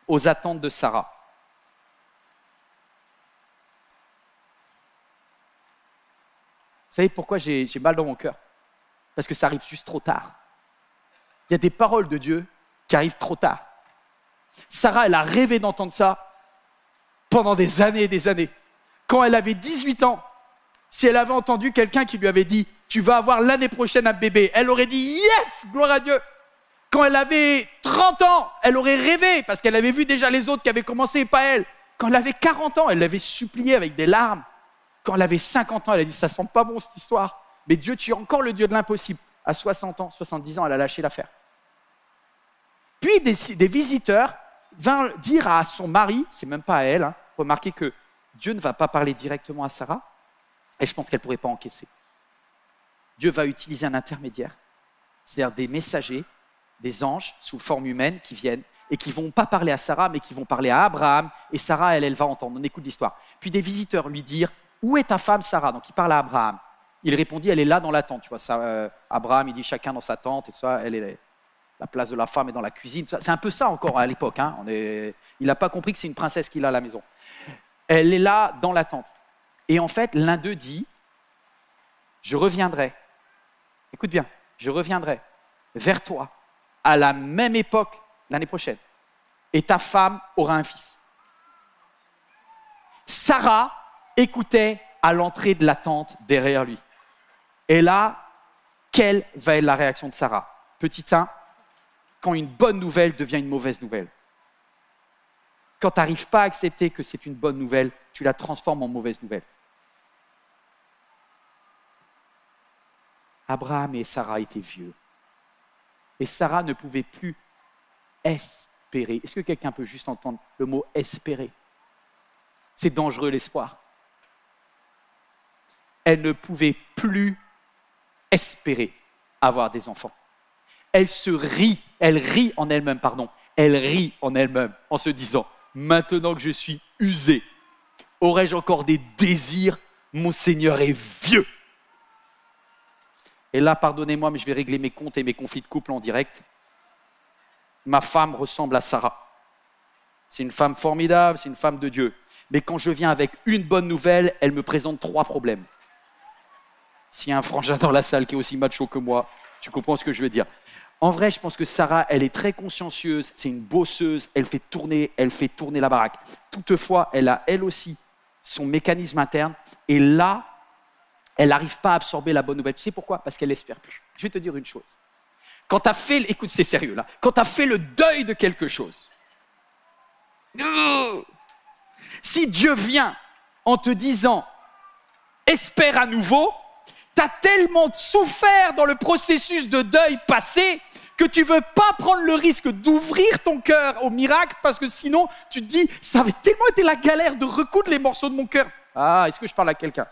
aux attentes de Sarah. Vous savez pourquoi j'ai mal dans mon cœur? Parce que ça arrive juste trop tard. Il y a des paroles de Dieu qui arrivent trop tard. Sarah, elle a rêvé d'entendre ça pendant des années et des années. Quand elle avait 18 ans, si elle avait entendu quelqu'un qui lui avait dit « Tu vas avoir l'année prochaine un bébé », elle aurait dit « Yes, gloire à Dieu ». Quand elle avait 30 ans, elle aurait rêvé parce qu'elle avait vu déjà les autres qui avaient commencé et pas elle. Quand elle avait 40 ans, elle l'avait supplié avec des larmes. Quand elle avait 50 ans, elle a dit « Ça sent pas bon cette histoire ». Mais Dieu, tu es encore le Dieu de l'impossible. À 60 ans, 70 ans, elle a lâché l'affaire. Puis des visiteurs vinrent dire à son mari, c'est même pas à elle, remarquez que Dieu ne va pas parler directement à Sarah, et je pense qu'elle ne pourrait pas encaisser. Dieu va utiliser un intermédiaire, c'est-à-dire des messagers, des anges sous forme humaine qui viennent et qui ne vont pas parler à Sarah, mais qui vont parler à Abraham, et Sarah, elle va entendre. On écoute l'histoire. Puis des visiteurs lui dirent « Où est ta femme Sarah ?» Donc il parle à Abraham. Il répondit « Elle est là dans la tente. » Tu vois, ça, Abraham, il dit « Chacun dans sa tente, et tout ça, elle est la place de la femme est dans la cuisine. » C'est un peu ça encore à l'époque. Il n'a pas compris que c'est une princesse qu'il a à la maison. Elle est là dans la tente. Et en fait, l'un d'eux dit « Je reviendrai. » Écoute bien, je reviendrai vers toi à la même époque l'année prochaine. Et ta femme aura un fils. Sarah écoutait à l'entrée de la tente derrière lui. Et là, quelle va être la réaction de Sarah? Petit 1, quand une bonne nouvelle devient une mauvaise nouvelle. Quand tu n'arrives pas à accepter que c'est une bonne nouvelle, tu la transformes en mauvaise nouvelle. Abraham et Sarah étaient vieux. Et Sarah ne pouvait plus espérer. Est-ce que quelqu'un peut juste entendre le mot « espérer » ? C'est dangereux l'espoir. Elle ne pouvait plus espérer avoir des enfants. Elle rit en elle-même en se disant « Maintenant que je suis usée, aurais-je encore des désirs? Mon Seigneur est vieux. » Et là, pardonnez-moi, mais je vais régler mes comptes et mes conflits de couple en direct. Ma femme ressemble à Sarah. C'est une femme formidable, c'est une femme de Dieu. Mais quand je viens avec une bonne nouvelle, elle me présente 3 problèmes. S'il y a un frangin dans la salle qui est aussi macho que moi, tu comprends ce que je veux dire. En vrai, je pense que Sarah, elle est très consciencieuse, c'est une bosseuse, elle fait tourner la baraque. Toutefois, elle a elle aussi son mécanisme interne. Et là, elle n'arrive pas à absorber la bonne nouvelle. Tu sais pourquoi? Parce qu'elle n'espère plus. Je vais te dire une chose. Quand tu as fait, écoute, c'est sérieux là, quand tu as fait le deuil de quelque chose, si Dieu vient en te disant « espère à nouveau », tu as tellement souffert dans le processus de deuil passé que tu ne veux pas prendre le risque d'ouvrir ton cœur au miracle parce que sinon, tu te dis « ça avait tellement été la galère de recoudre les morceaux de mon cœur. » Ah, est-ce que je parle à quelqu'un?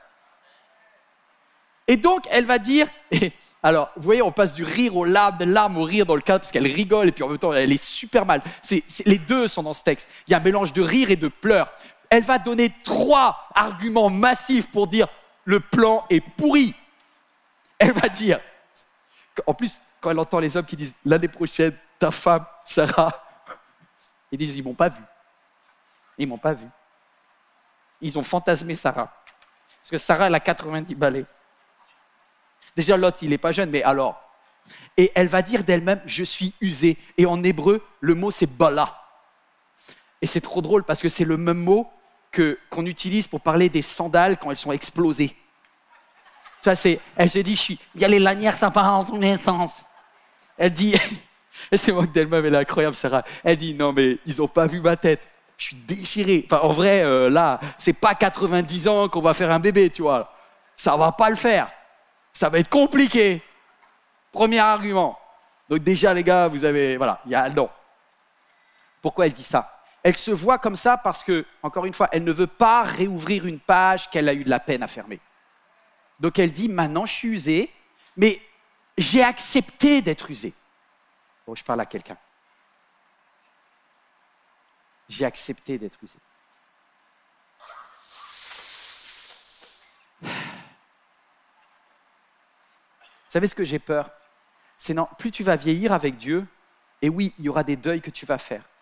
Et donc, elle va dire, alors, vous voyez, on passe du rire aux larmes, des larmes au rire dans le cadre, parce qu'elle rigole, et puis en même temps, elle est super mal. Les deux sont dans ce texte. Il y a un mélange de rire et de pleurs. Elle va donner 3 arguments massifs pour dire, le plan est pourri. Elle va dire, en plus, quand elle entend les hommes qui disent, l'année prochaine, ta femme, Sarah, ils disent, ils m'ont pas vu. Ils m'ont pas vu. Ils ont fantasmé Sarah. Parce que Sarah, elle a 90 balais. Déjà, Lot, il n'est pas jeune, mais alors. Et elle va dire d'elle-même, je suis usée. Et en hébreu, le mot, c'est bala. Et c'est trop drôle parce que c'est le même mot qu'on utilise pour parler des sandales quand elles sont explosées. Tu vois, elle se dit, il y a les lanières, ça part en tous les sens. Elle dit, et c'est moi d'elle-même, elle est incroyable, Sarah. Elle dit, non, mais ils n'ont pas vu ma tête. Je suis déchiré. Enfin, en vrai, là, c'est pas 90 ans qu'on va faire un bébé, tu vois. Ça va pas le faire. Ça va être compliqué. Premier argument. Donc déjà, les gars, vous avez... Voilà, il y a non. Pourquoi elle dit ça? Elle se voit comme ça parce que, encore une fois, elle ne veut pas réouvrir une page qu'elle a eu de la peine à fermer. Donc elle dit, maintenant je suis usée, mais j'ai accepté d'être usée. Bon, je parle à quelqu'un. J'ai accepté d'être usée. Vous savez ce que j'ai peur? C'est non, plus tu vas vieillir avec Dieu, et oui, il y aura des deuils que tu vas faire.